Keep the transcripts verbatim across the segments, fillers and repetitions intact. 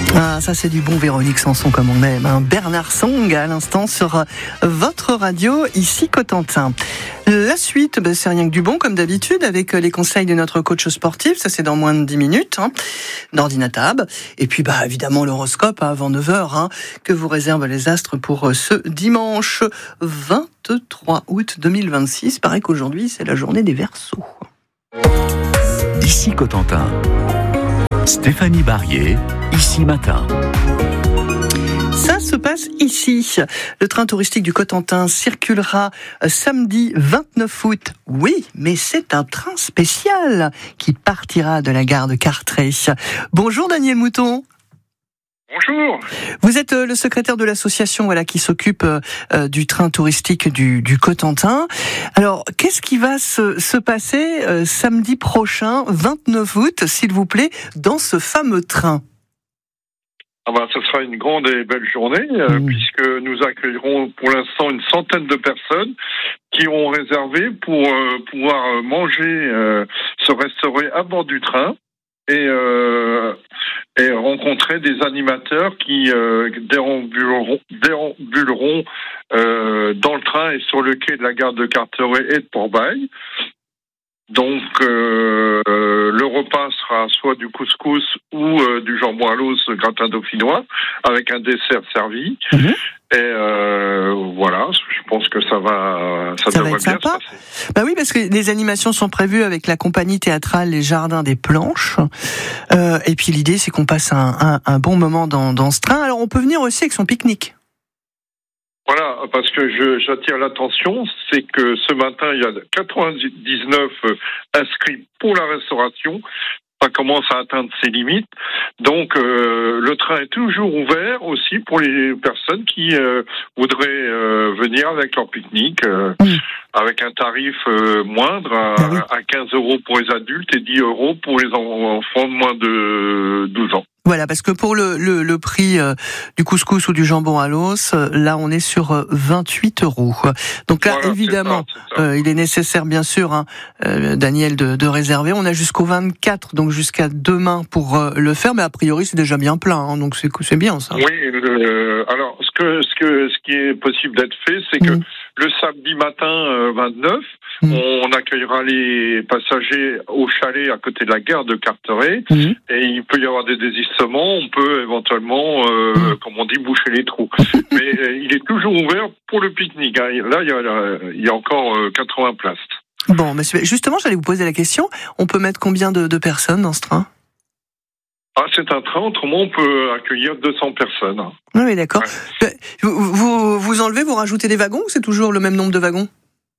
Ah, ça c'est du bon Véronique Sanson comme on aime. Hein. Bernard Song à l'instant sur votre radio, ici Cotentin. La suite, ben, c'est rien que du bon comme d'habitude avec les conseils de notre coach sportif. Ça c'est dans moins de dix minutes, hein, d'Ordinatab. Et puis bah évidemment l'horoscope hein, avant neuf heures hein, que vous réservent les astres pour ce dimanche vingt-trois août deux mille vingt-six. Il paraît qu'aujourd'hui c'est la journée des Verseaux. Ici Cotentin. Stéphanie Barrier, ici matin. Ça se passe ici. Le train touristique du Cotentin circulera samedi vingt-neuf août. Oui, mais c'est un train spécial qui partira de la gare de Cartré. Bonjour Daniel Mouton. Bonjour. Vous êtes le secrétaire de l'association voilà, qui s'occupe euh, du train touristique du, du Cotentin. Alors, qu'est-ce qui va se, se passer euh, samedi prochain, vingt-neuf août, s'il vous plaît, dans ce fameux train ? Ah ben, ce sera une grande et belle journée, euh, mmh. puisque nous accueillerons pour l'instant une centaine de personnes qui ont réservé pour euh, pouvoir manger, euh, se restaurer à bord du train. Et, euh, et rencontrer des animateurs qui euh, déambuleront, déambuleront euh, dans le train et sur le quai de la gare de Carteret et de Port-Bail. Donc euh, le repas sera soit du couscous ou euh, du jambon à l'os gratin dauphinois avec un dessert servi. Mmh. Et euh, voilà, je pense que ça va, ça, ça devrait va être bien sympa. se passer. Bah oui, parce que les animations sont prévues avec la compagnie théâtrale Les Jardins des Planches. Euh, et puis l'idée, c'est qu'on passe un, un, un bon moment dans, dans ce train. Alors on peut venir aussi avec son pique-nique. Voilà, parce que je, j'attire l'attention, c'est que ce matin, il y a quatre-vingt-dix-neuf inscrits pour la restauration. Ça commence à atteindre ses limites. Donc, euh, le train est toujours ouvert aussi pour les personnes qui euh, voudraient euh, venir avec leur pique-nique, euh, mmh. avec un tarif euh, moindre à, ah oui. à quinze euros pour les adultes et dix euros pour les enfants de moins de douze ans. Voilà, parce que pour le, le, le prix euh, du couscous ou du jambon à l'os, euh, là on est sur euh, vingt-huit euros. Donc là, voilà, évidemment, c'est ça, c'est ça. Euh, il est nécessaire, bien sûr, hein, euh, Daniel, de, de réserver. On a jusqu'au vingt-quatre, donc jusqu'à demain pour euh, le faire, mais a priori c'est déjà bien plein, hein, donc c'est, c'est bien ça. Oui, euh, alors ce que ce que ce qui est possible d'être fait, c'est que mmh. le samedi matin euh, vingt-neuf, mmh. on accueillera les passagers au chalet à côté de la gare de Carteret, mmh. et il peut y avoir des désistements. On peut éventuellement, euh, mmh. comme on dit, boucher les trous. Mais euh, il est toujours ouvert pour le pique-nique. Hein. Là, il y a, il y a encore euh, quatre-vingts places. Bon, mais justement, j'allais vous poser la question. On peut mettre combien de, de personnes dans ce train ? Ah, c'est un train, autrement on peut accueillir deux cents personnes. Oui, d'accord. Ouais. Vous, vous, vous enlevez, vous rajoutez des wagons ou c'est toujours le même nombre de wagons ?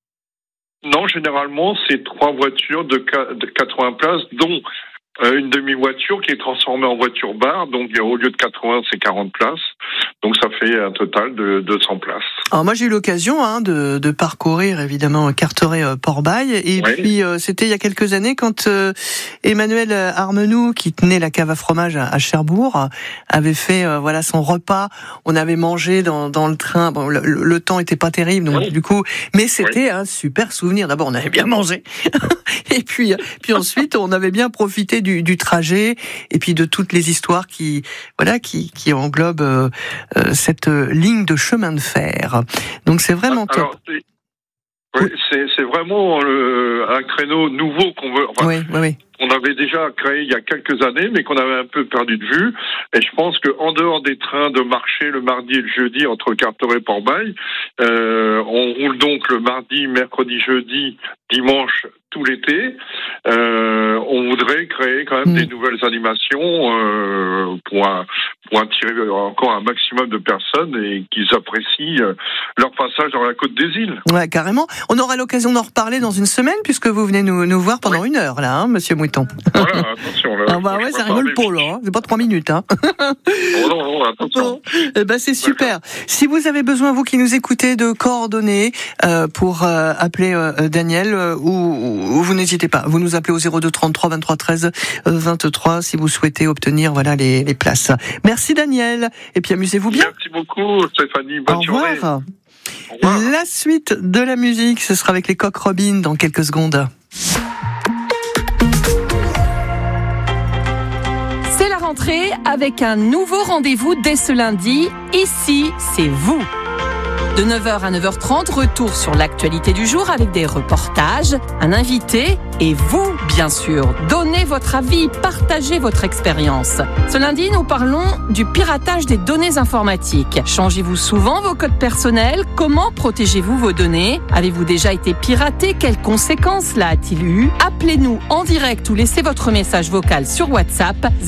Non, généralement, c'est trois voitures de quatre-vingts places, dont une demi-voiture qui est transformée en voiture-bar, donc au lieu de quatre-vingts, c'est quarante places. Donc ça fait un total de deux cents places. Alors moi j'ai eu l'occasion hein, de, de parcourir évidemment Carteret-Port-Bail et oui. puis euh, c'était il y a quelques années quand euh, Emmanuel Armenou, qui tenait la cave à fromage à, à Cherbourg, avait fait euh, voilà son repas. On avait mangé dans, dans le train. Bon, le, le temps était pas terrible donc oui. du coup, mais c'était oui. un super souvenir. D'abord on avait bien mangé et puis puis ensuite on avait bien profité du, du trajet et puis de toutes les histoires qui voilà qui qui englobent euh, euh, cette ligne de chemin de fer. Donc c'est vraiment Alors, top. C'est, oui, c'est, c'est vraiment euh, un créneau nouveau qu'on veut. Enfin, oui, oui, oui. On avait déjà créé il y a quelques années, mais qu'on avait un peu perdu de vue. Et je pense qu'en dehors des trains de marché le mardi et le jeudi entre Carteret et Port-Bail, euh, on roule donc le mardi, mercredi, jeudi, dimanche tout l'été. Euh, on voudrait créer quand même mmh. des nouvelles animations euh, pour, un, pour attirer encore un maximum de personnes et qu'ils apprécient leur passage dans la Côte des Îles. Ouais, carrément. On aura l'occasion d'en reparler dans une semaine puisque vous venez nous, nous voir pendant oui. une heure là, hein, Monsieur Mouton. Voilà, attention. Là, ah bah ouais, ça rigole pas là, hein. C'est pas trois minutes. Hein. Oh non, non, attention. Bon, eh ben c'est super. D'accord. Si vous avez besoin, vous qui nous écoutez, de coordonnées euh, pour euh, appeler euh, Daniel, euh, ou, ou vous n'hésitez pas. Vous nous appelez au zéro deux trente-trois vingt-trois treize vingt-trois si vous souhaitez obtenir voilà les, les places. Merci Daniel. Et puis amusez-vous bien. Merci beaucoup Stéphanie. Bonne Au journée. revoir. Au revoir. La suite de la musique, ce sera avec les Coq Robin dans quelques secondes. rentrée avec un nouveau rendez-vous dès ce lundi. Ici, c'est vous. De neuf heures à neuf heures trente, retour sur l'actualité du jour avec des reportages, un invité et vous, bien sûr. Donnez votre avis, partagez votre expérience. Ce lundi, nous parlons du piratage des données informatiques. Changez-vous souvent vos codes personnels? Comment protégez-vous vos données? Avez-vous déjà été piraté? Quelles conséquences cela a-t-il eu? Appelez-nous en direct ou laissez votre message vocal sur WhatsApp